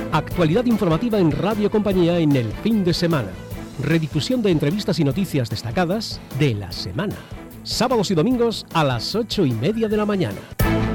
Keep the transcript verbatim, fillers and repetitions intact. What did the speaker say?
Actualidad informativa en Radio Compañía en el fin de semana. Redifusión de entrevistas y noticias destacadas de la semana. Sábados y domingos a las ocho y media de la mañana.